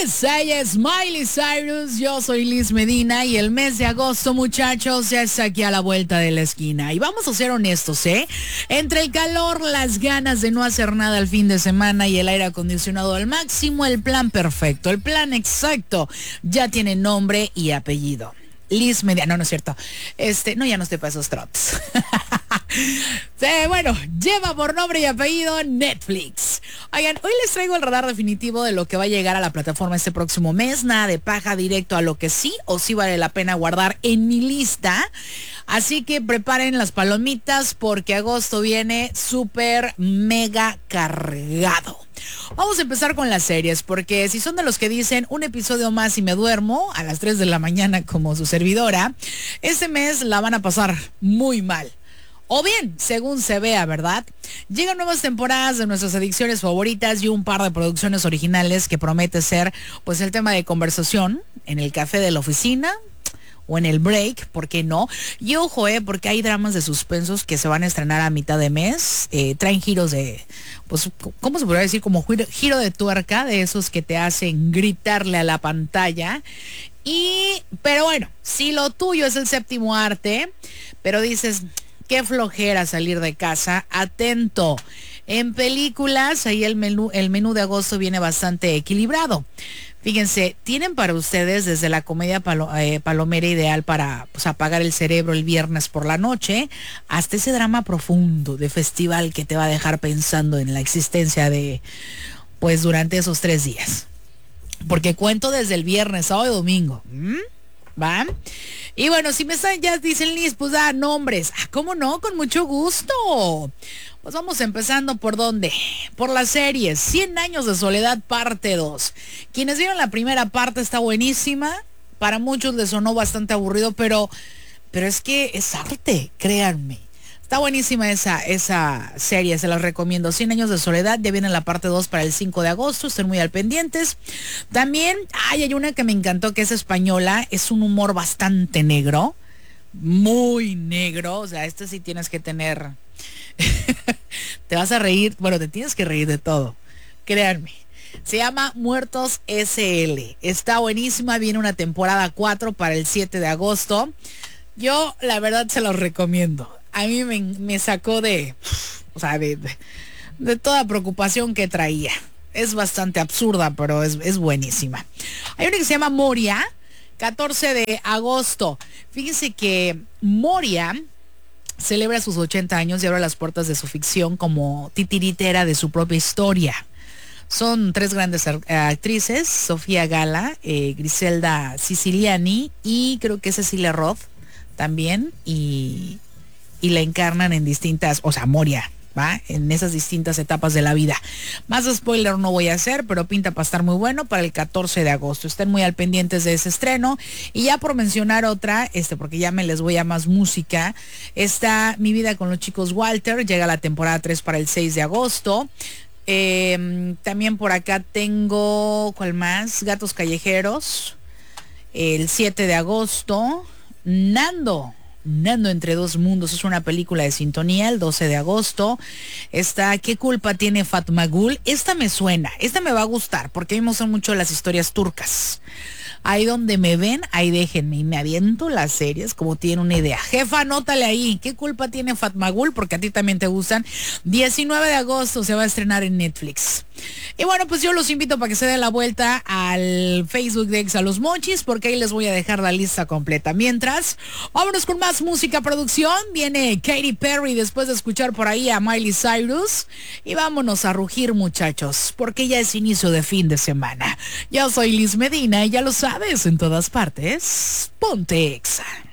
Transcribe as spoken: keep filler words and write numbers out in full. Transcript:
es, ella es Miley Cyrus, yo soy Liz Medina y el mes de agosto, muchachos, ya está aquí a la vuelta de la esquina. Y vamos a ser honestos, ¿eh? Entre el calor, las ganas de no hacer nada el fin de semana y el aire acondicionado al máximo, el plan perfecto, el plan exacto, ya tiene nombre y apellido. Liz Medina, no, no es cierto. Este, no, ya no estoy para esos trots. Sí, bueno, lleva por nombre y apellido Netflix. Oigan, hoy les traigo el radar definitivo de lo que va a llegar a la plataforma este próximo mes. Nada de paja, directo a lo que sí o sí vale la pena guardar en mi lista. Así que preparen las palomitas porque agosto viene súper mega cargado. Vamos a empezar con las series, porque si son de los que dicen un episodio más y me duermo a las tres de la mañana como su servidora, este mes la van a pasar muy mal. O bien, según se vea, ¿verdad? Llegan nuevas temporadas de nuestras adicciones favoritas y un par de producciones originales que promete ser, pues, el tema de conversación en el café de la oficina o en el break, ¿por qué no? Y ojo, eh, porque hay dramas de suspensos que se van a estrenar a mitad de mes, eh, traen giros de, pues, ¿cómo se podría decir? Como giro, giro de tuerca, de esos que te hacen gritarle a la pantalla. Y, pero bueno, si lo tuyo es el séptimo arte, pero dices, qué flojera salir de casa, atento. En películas, ahí el menú, el menú de agosto viene bastante equilibrado. Fíjense, tienen para ustedes desde la comedia palo, eh, palomera ideal para, pues, apagar el cerebro el viernes por la noche, hasta ese drama profundo de festival que te va a dejar pensando en la existencia de, pues, durante esos tres días. Porque cuento desde el viernes, sábado y domingo. ¿Mm? ¿Va? Y bueno, si me están, ya dicen Liz, pues da nombres. Ah, ¿cómo no? Con mucho gusto. Pues vamos empezando por dónde. Por las series. cien años de soledad parte dos. Quienes vieron la primera parte está buenísima. Para muchos les sonó bastante aburrido, pero, pero es que es arte, créanme. Está buenísima esa, esa serie, se las recomiendo. cien años de soledad, ya viene la parte dos para el cinco de agosto, estén muy al pendientes. También, ay, hay una que me encantó que es española, es un humor bastante negro, muy negro, o sea, este sí tienes que tener... Te vas a reír, bueno, te tienes que reír de todo, créanme. Se llama Muertos ese ele. Está buenísima, viene una temporada cuatro para el siete de agosto. Yo, la verdad, se los recomiendo. A mí me, me sacó de, o sea, de, de, de toda preocupación que traía. Es bastante absurda, pero es, es buenísima. Hay una que se llama Moria, catorce de agosto. Fíjense que Moria celebra sus ochenta años y abre las puertas de su ficción como titiritera de su propia historia. Son tres grandes actrices, Sofía Gala, eh, Griselda Siciliani y creo que Cecilia Roth también, y, y la encarnan en distintas, o sea, Moria, ¿va? En esas distintas etapas de la vida. Más spoiler no voy a hacer, pero pinta para estar muy bueno para el catorce de agosto. Estén muy al pendientes de ese estreno. Y ya por mencionar otra, este, porque ya me les voy a más música, está Mi vida con los chicos Walter, llega la temporada tres para el seis de agosto. Eh, también por acá tengo, ¿cuál más? Gatos callejeros, el siete de agosto. Nando. Nando entre dos mundos es una película de sintonía, el doce de agosto. Está ¿Qué culpa tiene Fatmagul? Esta me suena, esta me va a gustar porque a mí me gustan mucho las historias turcas. Ahí donde me ven, ahí déjenme y me aviento las series como tienen una idea. Jefa, anótale ahí, ¿qué culpa tiene Fatmagul? Porque a ti también te gustan. diecinueve de agosto se va a estrenar en Netflix. Y bueno, pues yo los invito para que se den la vuelta al Facebook de Exa Los Mochis, porque ahí les voy a dejar la lista completa. Mientras, vámonos con más música producción. Viene Katy Perry después de escuchar por ahí a Miley Cyrus. Y vámonos a rugir, muchachos, porque ya es inicio de fin de semana. Yo soy Liz Medina y ya lo sabes, en todas partes, ponte Exa.